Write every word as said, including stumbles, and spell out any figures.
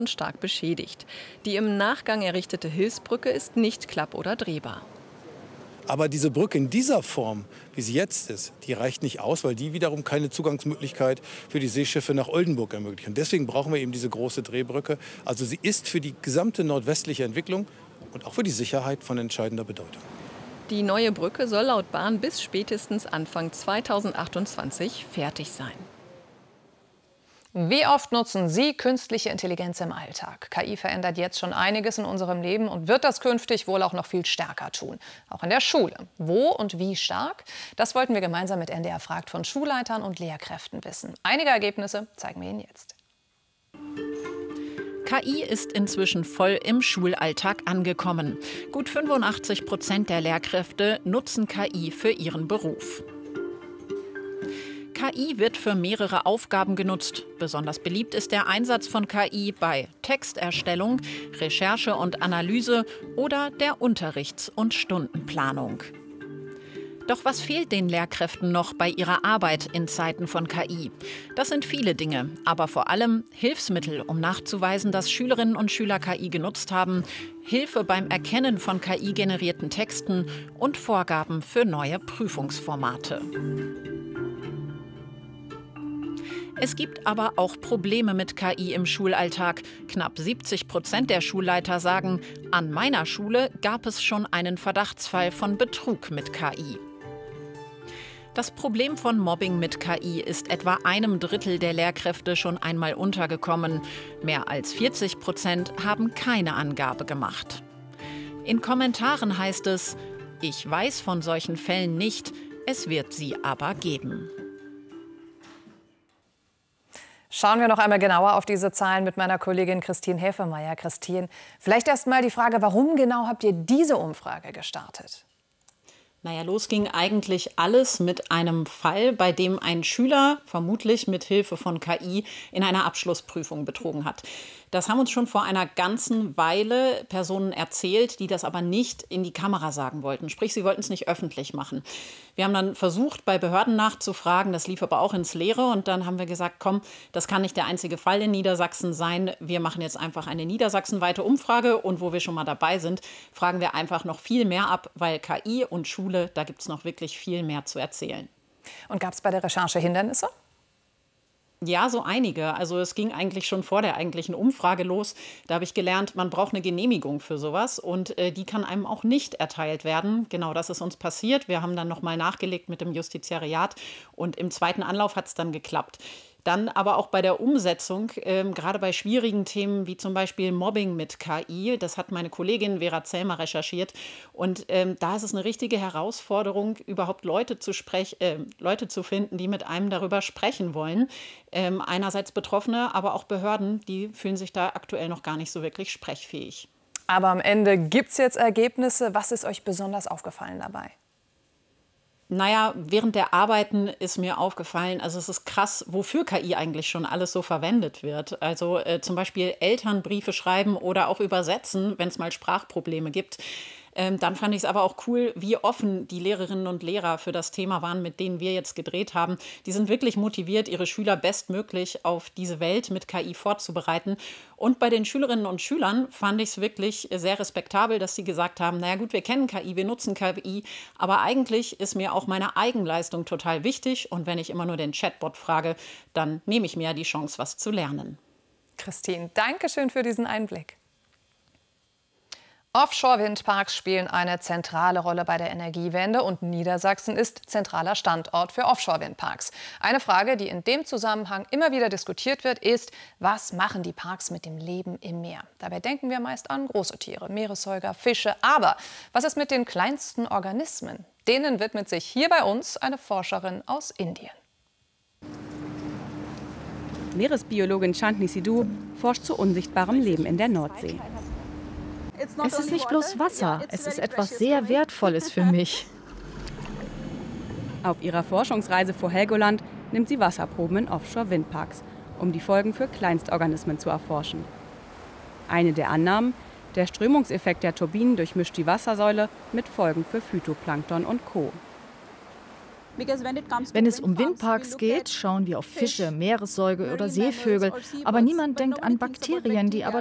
stark beschädigt. Die im Nachgang errichtete Hilfsbrücke ist nicht klapp- oder drehbar. Aber diese Brücke in dieser Form, wie sie jetzt ist, die reicht nicht aus, weil die wiederum keine Zugangsmöglichkeit für die Seeschiffe nach Oldenburg ermöglicht. Und deswegen brauchen wir eben diese große Drehbrücke. Also sie ist für die gesamte nordwestliche Entwicklung und auch für die Sicherheit von entscheidender Bedeutung. Die neue Brücke soll laut Bahn bis spätestens Anfang zweitausendachtundzwanzig fertig sein. Wie oft nutzen Sie künstliche Intelligenz im Alltag? K I verändert jetzt schon einiges in unserem Leben und wird das künftig wohl auch noch viel stärker tun. Auch in der Schule. Wo und wie stark? Das wollten wir gemeinsam mit N D R fragt von Schulleitern und Lehrkräften wissen. Einige Ergebnisse zeigen wir Ihnen jetzt. K I ist inzwischen voll im Schulalltag angekommen. Gut fünfundachtzig Prozent der Lehrkräfte nutzen K I für ihren Beruf. K I wird für mehrere Aufgaben genutzt. Besonders beliebt ist der Einsatz von K I bei Texterstellung, Recherche und Analyse oder der Unterrichts- und Stundenplanung. Doch was fehlt den Lehrkräften noch bei ihrer Arbeit in Zeiten von K I? Das sind viele Dinge, aber vor allem Hilfsmittel, um nachzuweisen, dass Schülerinnen und Schüler K I genutzt haben, Hilfe beim Erkennen von K I-generierten Texten und Vorgaben für neue Prüfungsformate. Es gibt aber auch Probleme mit K I im Schulalltag. Knapp siebzig Prozent der Schulleiter sagen, an meiner Schule gab es schon einen Verdachtsfall von Betrug mit K I. Das Problem von Mobbing mit K I ist etwa einem Drittel der Lehrkräfte schon einmal untergekommen. Mehr als vierzig Prozent haben keine Angabe gemacht. In Kommentaren heißt es, ich weiß von solchen Fällen nicht, es wird sie aber geben. Schauen wir noch einmal genauer auf diese Zahlen mit meiner Kollegin Christine Häfermeier. Christine, vielleicht erst mal die Frage, warum genau habt ihr diese Umfrage gestartet? Naja, los ging eigentlich alles mit einem Fall, bei dem ein Schüler vermutlich mit Hilfe von K I in einer Abschlussprüfung betrogen hat. Das haben uns schon vor einer ganzen Weile Personen erzählt, die das aber nicht in die Kamera sagen wollten. Sprich, sie wollten es nicht öffentlich machen. Wir haben dann versucht, bei Behörden nachzufragen. Das lief aber auch ins Leere. Und dann haben wir gesagt, komm, das kann nicht der einzige Fall in Niedersachsen sein. Wir machen jetzt einfach eine niedersachsenweite Umfrage. Und wo wir schon mal dabei sind, fragen wir einfach noch viel mehr ab, weil K I und Schule, da gibt es noch wirklich viel mehr zu erzählen. Und gab es bei der Recherche Hindernisse? Ja, so einige. Also es ging eigentlich schon vor der eigentlichen Umfrage los. Da habe ich gelernt, man braucht eine Genehmigung für sowas und äh, die kann einem auch nicht erteilt werden. Genau, das ist uns passiert. Wir haben dann nochmal nachgelegt mit dem Justiziariat und im zweiten Anlauf hat es dann geklappt. Dann aber auch bei der Umsetzung, ähm, gerade bei schwierigen Themen wie zum Beispiel Mobbing mit K I, das hat meine Kollegin Vera Zellmer recherchiert. Und ähm, da ist es eine richtige Herausforderung, überhaupt Leute zu, sprech, äh, Leute zu finden, die mit einem darüber sprechen wollen. Ähm, einerseits Betroffene, aber auch Behörden, die fühlen sich da aktuell noch gar nicht so wirklich sprechfähig. Aber am Ende gibt es jetzt Ergebnisse. Was ist euch besonders aufgefallen dabei? Naja, während der Arbeiten ist mir aufgefallen, also es ist krass, wofür K I eigentlich schon alles so verwendet wird. Also äh, zum Beispiel Eltern Briefe schreiben oder auch übersetzen, wenn es mal Sprachprobleme gibt. Ähm, dann fand ich es aber auch cool, wie offen die Lehrerinnen und Lehrer für das Thema waren, mit denen wir jetzt gedreht haben. Die sind wirklich motiviert, ihre Schüler bestmöglich auf diese Welt mit K I vorzubereiten. Und bei den Schülerinnen und Schülern fand ich es wirklich sehr respektabel, dass sie gesagt haben, naja gut, wir kennen K I, wir nutzen K I, aber eigentlich ist mir auch meine Eigenleistung total wichtig. Und wenn ich immer nur den Chatbot frage, dann nehme ich mir ja die Chance, was zu lernen. Christine, danke schön für diesen Einblick. Offshore-Windparks spielen eine zentrale Rolle bei der Energiewende und Niedersachsen ist zentraler Standort für Offshore-Windparks. Eine Frage, die in dem Zusammenhang immer wieder diskutiert wird, ist, was machen die Parks mit dem Leben im Meer? Dabei denken wir meist an große Tiere, Meeressäuger, Fische. Aber was ist mit den kleinsten Organismen? Denen widmet sich hier bei uns eine Forscherin aus Indien. Meeresbiologin Chandni Sidhu forscht zu unsichtbarem Leben in der Nordsee. Es ist nicht bloß Wasser, es ist etwas sehr Wertvolles für mich. Auf ihrer Forschungsreise vor Helgoland nimmt sie Wasserproben in Offshore-Windparks, um die Folgen für Kleinstorganismen zu erforschen. Eine der Annahmen, der Strömungseffekt der Turbinen durchmischt die Wassersäule mit Folgen für Phytoplankton und Co. Wenn es um Windparks geht, schauen wir auf Fische, Meeressäuge oder Seevögel, aber niemand denkt an Bakterien, die aber